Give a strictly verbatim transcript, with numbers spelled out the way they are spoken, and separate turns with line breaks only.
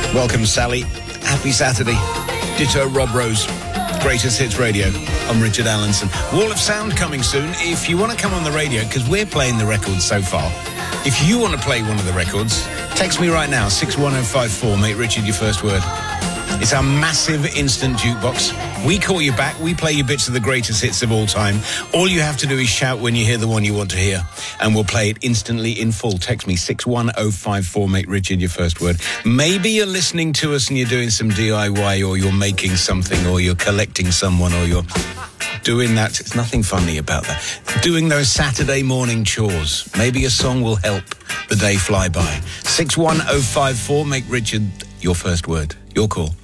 Welcome, Sally. Happy Saturday. Ditto Rob Rose. Greatest Hits Radio. I'm Richard Allenson. Wall of Sound coming soon. If you want to come on the radio, because we're playing the records so far, if you want to play one of the records, text me right now, six one oh five four, make Richard your first word. It's our massive instant jukebox. We call you back. We play you bits of the greatest hits of all time. All you have to do is shout when you hear the one you want to hear, and we'll play it instantly in full. Text me, six one oh five four, make Richard your first word. Maybe you're listening to us and you're doing some D I Y, or you're making something, or you're collecting someone, or you're doing that. There's nothing funny about that. Doing those Saturday morning chores. Maybe a song will help the day fly by. six one oh five four, make Richard your first word. Your call.